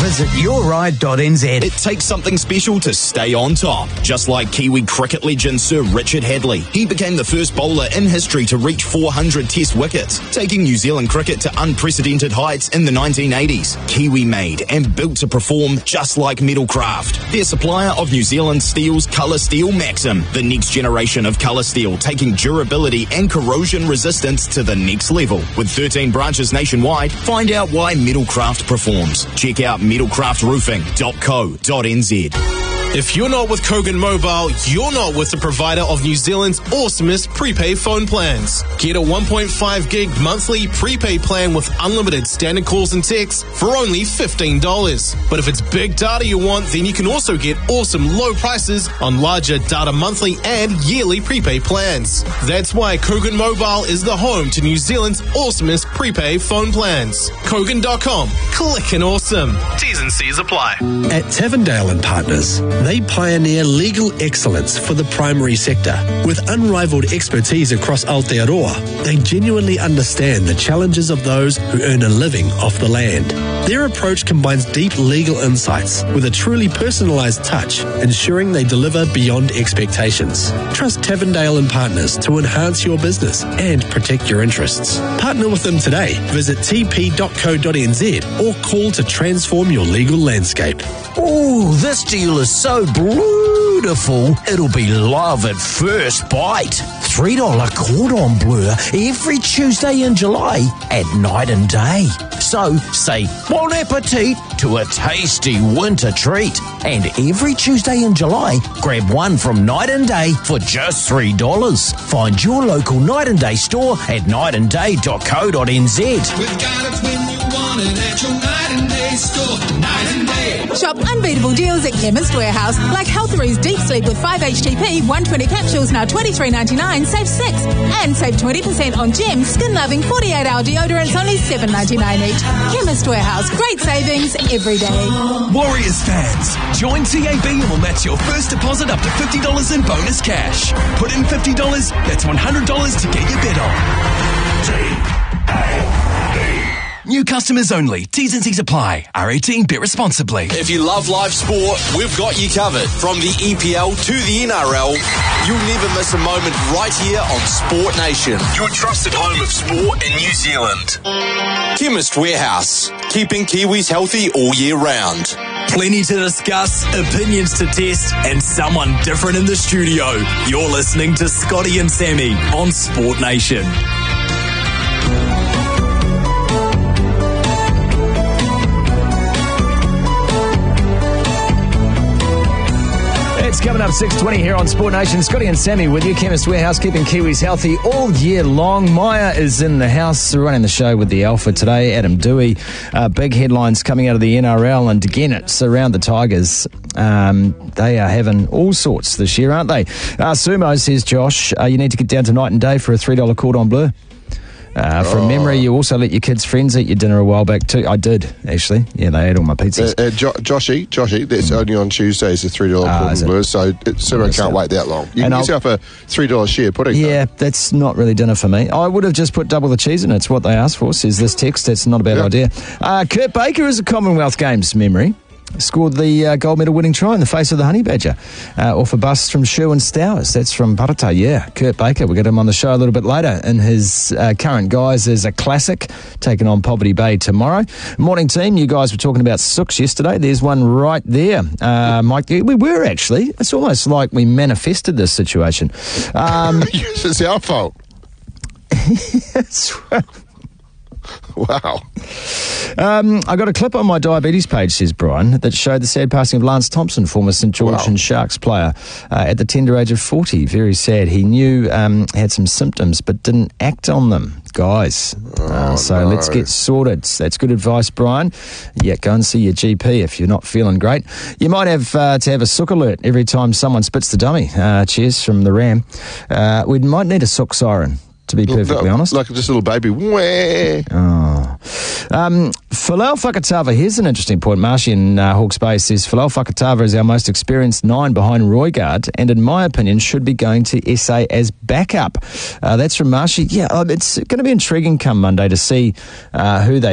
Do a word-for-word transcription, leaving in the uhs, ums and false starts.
visit your ride dot n z. It takes something special to stay on top. Just like Kiwi cricket legend Sir Richard Hadley. He became the first bowler in history to reach four hundred test wickets, taking New Zealand cricket to unprecedented heights in the nineteen eighties. Kiwi made and built to perform just like Metalcraft. They're supplier of New Zealand Steel's Colour Steel Maxim, the next generation of colour steel, taking durability and corrosion resistance to the next level. With thirteen branches nationwide, find out why Metalcraft performs. Check out metalcraft roofing dot co dot n z. If you're not with Kogan Mobile, you're not with the provider of New Zealand's awesomest prepaid phone plans. Get a one point five gig monthly prepaid plan with unlimited standard calls and texts for only fifteen dollars. But if it's big data you want, then you can also get awesome low prices on larger data monthly and yearly prepaid plans. That's why Kogan Mobile is the home to New Zealand's awesomest prepaid phone plans. Kogan dot com. Click and awesome. T's and C's apply. At Tavendale and Partners, they pioneer legal excellence for the primary sector. With unrivaled expertise across Aotearoa, they genuinely understand the challenges of those who earn a living off the land. Their approach combines deep legal insights with a truly personalised touch, ensuring they deliver beyond expectations. Trust Tavendale and Partners to enhance your business and protect your interests. Partner with them today. Visit t p dot co dot n z or call to transform your legal landscape. Ooh, this deal is so beautiful, it'll be love at first bite. three dollar cordon bleu every Tuesday in July at night and day. So say bon appetit to a tasty winter treat. And every Tuesday in July, grab one from Night and Day for just three dollars. Find your local Night and Day store at night and day dot co dot n z. We've got it when you want it at your Night and Day store. Night and Day. Shop unbeatable deals at Chemist Warehouse, like Healthery's Deep Sleep with five H T P, one hundred twenty capsules, now twenty-three ninety-nine, save six. And save twenty percent on Gem skin-loving forty-eight hour deodorants, only seven ninety-nine each. Chemist Warehouse, great savings every day. Warriors fans, join T A B and we'll match your first deposit up to fifty dollars in bonus cash. Put in fifty dollars, that's one hundred dollars to get your bet on. T A B. New customers only. T's and C's apply. R eighteen, bet responsibly. If you love live sport, we've got you covered. From the E P L to the N R L, you'll never miss a moment right here on Sport Nation. Your trusted home of sport in New Zealand. Chemist Warehouse, keeping Kiwis healthy all year round. Plenty to discuss, opinions to test, and someone different in the studio. You're listening to Scotty and Sammy on Sport Nation. It's coming up six twenty here on Sport Nation. Scotty and Sammy with you. Chemist Warehouse, keeping Kiwis healthy all year long. Maya is in the house running the show with the Alpha today. Adam Dewey. Uh, big headlines coming out of the N R L, and again, it's around the Tigers. Um, they are having all sorts this year, aren't they? Uh, Sumo, says Josh, uh, you need to get down to Night and Day for a three dollar cordon bleu. Uh, from oh. memory, you also let your kids' friends eat your dinner a while back too. I did, actually. Yeah, they ate all my pizzas. Uh, uh, jo- Joshy, Joshy, that's mm. only on Tuesdays, the three dollar uh, pudding bleu, so it, Sumo can't so. wait that long. You and can I'll, get yourself a three dollar share pudding. Yeah, though. That's not really dinner for me. I would have just put double the cheese in it. It's what they asked for, says this text. That's not a bad yeah. idea. Uh, Kurt Baker is a Commonwealth Games memory. Scored the uh, gold medal winning try in the face of the Honey Badger uh, off a bust from Sherwin Stowers. That's from Parata, yeah. Kurt Baker, we'll get him on the show a little bit later in his uh, current guise as a classic, taking on Poverty Bay tomorrow. Morning team, you guys were talking about Sooks yesterday. There's one right there. Uh, Mike, we were actually. It's almost like we manifested this situation. Um, it's our fault. That's right. Wow. Um, I got a clip on my diabetes page, says Brian, that showed the sad passing of Lance Thompson, former St George wow. and Sharks player, uh, at the tender age of forty. Very sad. He knew um, had some symptoms but didn't act on them. Guys, oh, uh, so no. let's get sorted. That's good advice, Brian. Yeah, go and see your G P if you're not feeling great. You might have uh, to have a sook alert every time someone spits the dummy. Uh, cheers from the Ram. Uh, we might need a sook siren, to be perfectly no, honest. Like just a little baby. Wah. Oh. Um, Folau Fakatava, here's an interesting point. Marshy in uh, Hawke's Bay says, Folau Fakatava is our most experienced nine behind Roygaard, and in my opinion should be going to S A as backup. Uh, that's from Marshy. Yeah, um, it's going to be intriguing come Monday to see uh, who they